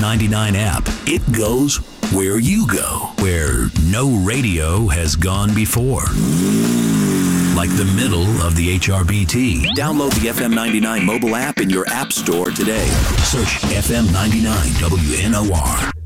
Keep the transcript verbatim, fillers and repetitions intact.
ninety-nine app. It goes where you go, where no radio has gone before. Like the middle of the H R B T. Download the F M ninety-nine mobile app in your app store today. Search F M ninety-nine W N O R.